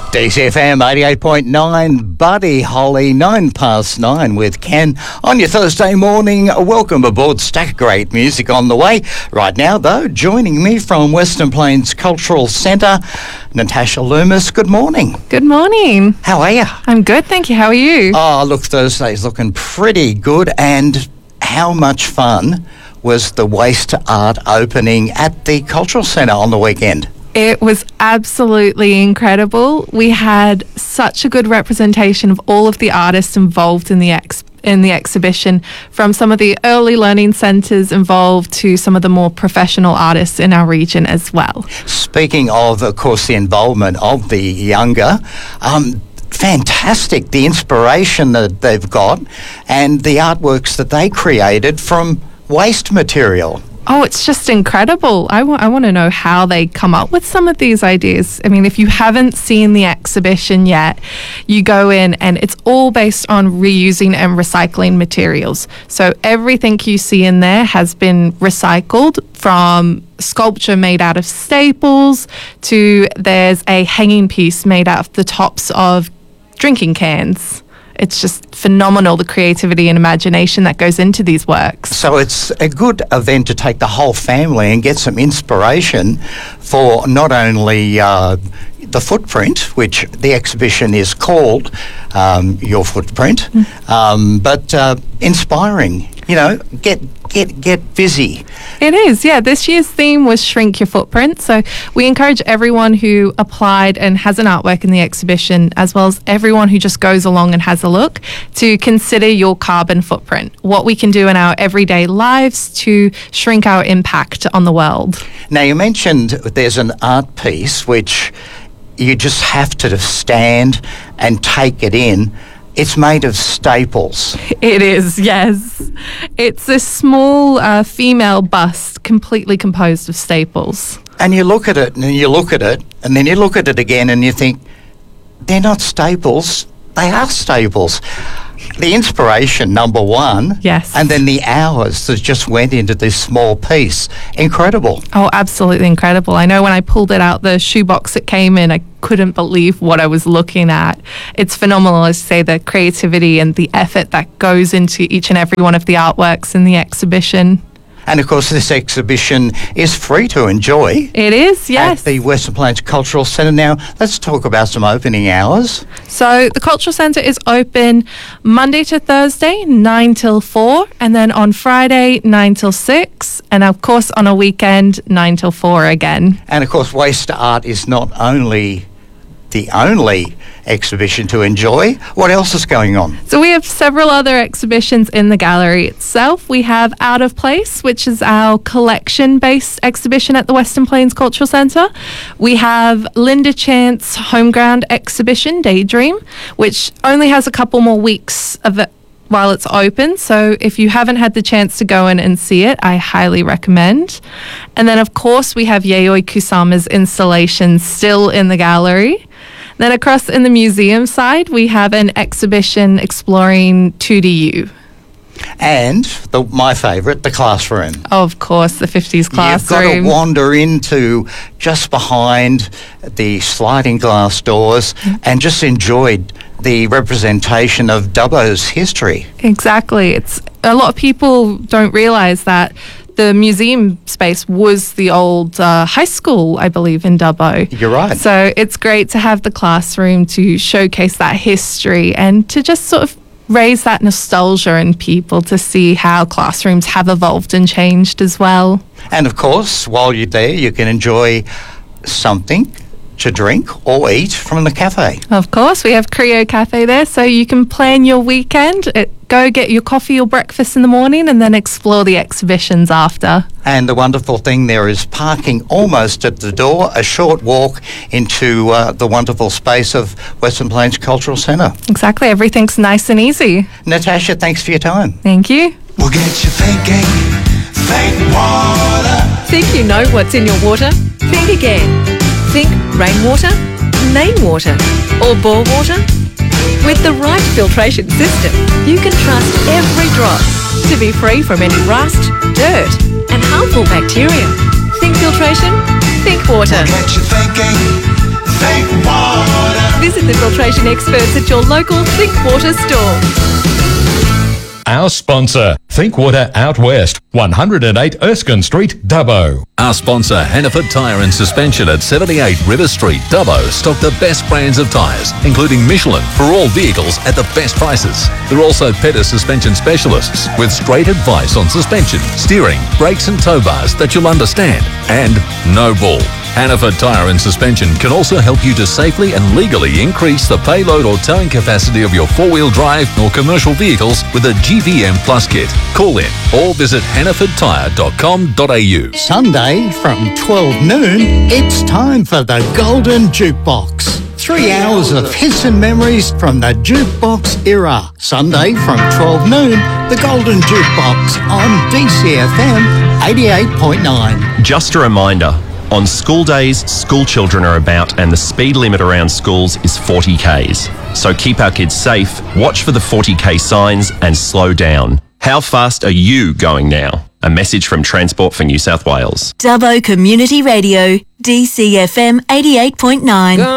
DCFM 88.9, Buddy Holly, 9:09 with Ken on your Thursday morning. Welcome aboard. Stack of great music on the way. Right now, though, joining me from Western Plains Cultural Centre, Natasha Loomis. Good morning. Good morning. How are you? I'm good, thank you. How are you? Oh, look, Thursday's looking pretty good. And how much fun was the Waste to Art opening at the Cultural Centre on the weekend? It was absolutely incredible. We had such a good representation of all of the artists involved in the exhibition, from some of the early learning centres involved to some of the more professional artists in our region as well. Speaking of course, the involvement of the younger, fantastic, the inspiration that they've got and the artworks that they created from waste material. Oh, it's just incredible. I want to know how they come up with some of these ideas. I mean, if you haven't seen the exhibition yet, you go in and it's all based on reusing and recycling materials. So everything you see in there has been recycled, from sculpture made out of staples to there's a hanging piece made out of the tops of drinking cans. It's just phenomenal, the creativity and imagination that goes into these works. So it's a good event to take the whole family and get some inspiration for not only the footprint, which the exhibition is called Your Footprint, but inspiring. You know, get busy. It is, yeah. This year's theme was Shrink Your Footprint. So we encourage everyone who applied and has an artwork in the exhibition, as well as everyone who just goes along and has a look, to consider your carbon footprint, what we can do in our everyday lives to shrink our impact on the world. Now, you mentioned there's an art piece which you just have to stand and take it in. It's made of staples. It is, yes. It's this small female bust completely composed of staples. And you look at it and you look at it and then you look at it again and you think, they're not staples, they are staples. The inspiration, number one. Yes. And then the hours that just went into this small piece. Incredible. Oh, absolutely incredible. I know when I pulled it out the shoebox it came in, I couldn't believe what I was looking at. It's phenomenal, as I say, the creativity and the effort that goes into each and every one of the artworks in the exhibition. And of course, this exhibition is free to enjoy. It is, yes. At the Western Plains Cultural Centre. Now, let's talk about some opening hours. So the Cultural Centre is open Monday to Thursday, 9 till 4, and then on Friday, 9 till 6, and of course on a weekend, 9 till 4 again. And of course, Waste to Art is not only the only exhibition to enjoy. What else is going on? So we have several other exhibitions in the gallery itself. We have Out of Place, which is our collection-based exhibition at the Western Plains Cultural Centre. We have Linda Chant's Homeground exhibition, Daydream, which only has a couple more weeks of it while it's open. So if you haven't had the chance to go in and see it, I highly recommend. And then, of course, we have Yayoi Kusama's installation still in the gallery. Then across in the museum side, we have an exhibition exploring 2DU. And my favourite, the classroom. Of course, the 50s classroom. You've got to wander into just behind the sliding glass doors and just enjoyed the representation of Dubbo's history. Exactly. It's a lot of people don't realise that the museum space was the old high school, I believe, in Dubbo. You're right. So it's great to have the classroom to showcase that history and to just sort of raise that nostalgia in people to see how classrooms have evolved and changed as well. And of course, while you're there, you can enjoy something to drink or eat from the cafe. Of course, we have Creo Cafe there, so you can plan your weekend. Go get your coffee or breakfast in the morning and then explore the exhibitions after. And the wonderful thing there is parking almost at the door, a short walk into the wonderful space of Western Plains Cultural Centre. Exactly, everything's nice and easy. Natasha, thanks for your time. Thank you. We'll get you thinking, think water. Think you know what's in your water? Think again. Think rainwater, main water, or bore water? With the right filtration system, you can trust every drop to be free from any rust, dirt, and harmful bacteria. Think filtration, think water. We'll get you thinking, think water. filtration experts at your local Think Water store. Our sponsor, Think Water Out West, 108 Erskine Street, Dubbo. Our sponsor, Hannaford Tyre and Suspension at 78 River Street, Dubbo, stock the best brands of tyres, including Michelin, for all vehicles at the best prices. They're also Petter suspension specialists with straight advice on suspension, steering, brakes and tow bars that you'll understand. And no bull. Hannaford Tyre and Suspension can also help you to safely and legally increase the payload or towing capacity of your four-wheel drive or commercial vehicles with a GVM Plus kit. Call in or visit hannafordtyre.com.au. Sunday from 12 noon, it's time for the Golden Jukebox. 3 hours of hits and memories from the jukebox era. Sunday from 12 noon, the Golden Jukebox on DCFM 88.9. Just a reminder, on school days, school children are about and the speed limit around schools is 40 Ks. So keep our kids safe, watch for the 40K signs and slow down. How fast are you going now? A message from Transport for New South Wales. Dubbo Community Radio, DCFM 88.9.